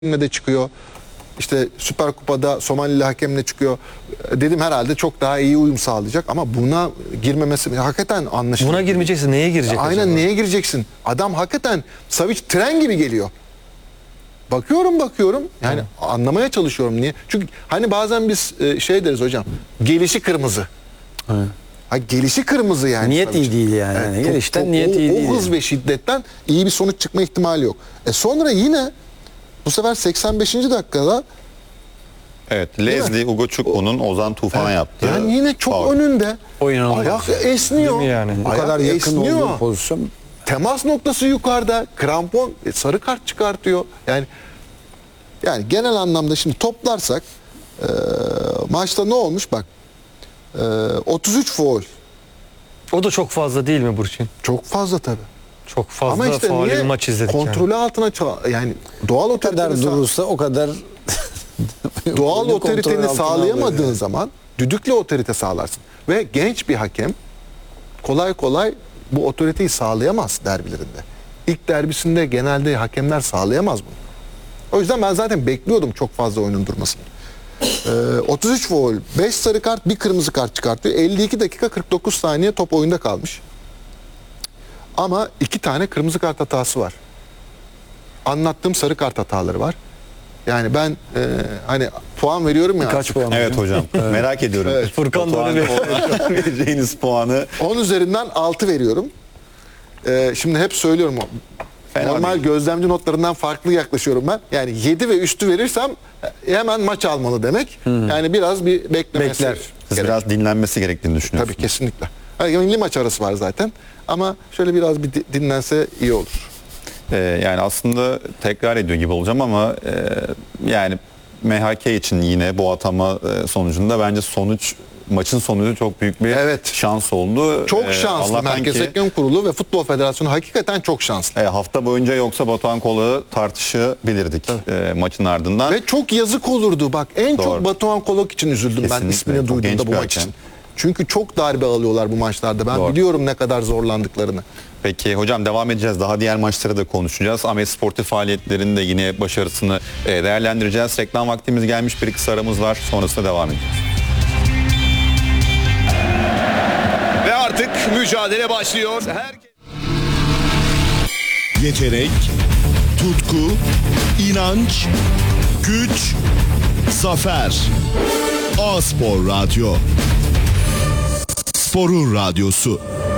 de çıkıyor. İşte Süper Kupa'da Somalili hakemle çıkıyor. Dedim herhalde çok daha iyi uyum sağlayacak ama buna girmemesi hakikaten anlaşılıyor. Buna girmeyeceksin. Neye girecek Aynen acaba? neye gireceksin? Adam hakikaten Savic tren gibi geliyor. Bakıyorum yani anlamaya çalışıyorum niye? Çünkü hani bazen biz şey deriz hocam. Gelişi kırmızı. Evet. Ha, gelişi kırmızı yani. Niyet iyi değil yani. Evet, Gelişten niyet iyi değil. O hız ve şiddetten iyi bir sonuç çıkma ihtimali yok. Sonra yine bu sefer 85. dakikada Evet, Leslie Ugochukwu Ozan Tufan yaptı. yani yine çok Faul. önünde. Oynanılmaz. Ayak esniyor. Değil mi yani? Bu kadar Ayak yakın esniyor. olduğu pozisyon. Temas noktası yukarıda. Krampon sarı kart çıkartıyor. Yani genel anlamda şimdi toplarsak maçta ne olmuş bak. 33 faul. O da çok fazla değil mi Burçin? Çok fazla tabii. Çok fazla Ama işte faul niye bir maç izledik kontrolü altına yani doğal Ne kadar otoriteni durursa o kadar doğal kontrol otoriteni altına sağlayamadığın alıyor. zaman düdükle otorite sağlarsın. Ve genç bir hakem kolay kolay bu otoriteyi sağlayamaz derbilerinde. İlk derbisinde genelde hakemler sağlayamaz bunu. O yüzden ben zaten bekliyordum çok fazla oyunun durmasını. 33 faul, 5 sarı kart, 1 kırmızı kart çıkartıyor. 52 dakika 49 saniye top oyunda kalmış. Ama 2 tane kırmızı kart hatası var. Anlattığım sarı kart hataları var. Yani ben hani puan veriyorum ya. Kaç puan? Evet hocam. Merak ediyorum. Evet. Furkan da Batuhan öyle Kol'a vereceğiniz puanı 10 üzerinden 6 veriyorum. Şimdi hep söylüyorum o. Fena Normal değil. gözlemci notlarından farklı yaklaşıyorum ben. Yani 7 ve üstü verirsem hemen maç almalı demek. Yani biraz bir beklemesi. Bekler. siz gerek. biraz dinlenmesi gerektiğini Tabii düşünüyorsunuz. kesinlikle. Yani milli maç arası var zaten. Ama şöyle biraz bir dinlense iyi olur. Yani aslında tekrar ediyor gibi olacağım ama yani MHK için yine bu atama sonucunda bence maçın sonucu çok büyük bir Evet. şans oldu. Çok şanslı. Allah'tan Merkez ki, Hakem Kurulu ve Futbol Federasyonu hakikaten çok şanslı. hafta boyunca yoksa Batuhan Kola'yı tartışabilirdik maçın ardından. Ve çok yazık olurdu. Bak en Doğru. çok Batuhan Kolok için üzüldüm ben Kesinlikle. ismini Çok genç duyduğumda bu bir maç hakem. için. Çünkü çok darbe alıyorlar bu maçlarda. Ben Doğru. biliyorum ne kadar zorlandıklarını. Peki hocam devam edeceğiz. Daha diğer maçları da konuşacağız. Ahmet Sportif faaliyetlerinin de yine başarısını değerlendireceğiz. Reklam vaktimiz gelmiş. Bir kısa aramız var. Sonrasında devam edeceğiz. Ve artık mücadele başlıyor. Yetenek, tutku, inanç, güç, zafer. A-Spor Radyo. Sporun radyosu.